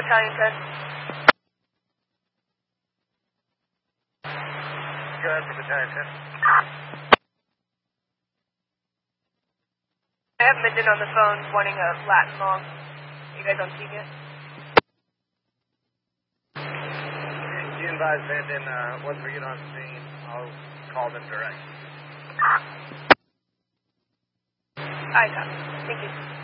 Battalion 10. Go ahead for Battalion 10. I have Minden on the phone wanting a Latin long. You guys on scene yet? You advise Minden, once we get on scene, I'll call them direct. Aye, copy. Thank you.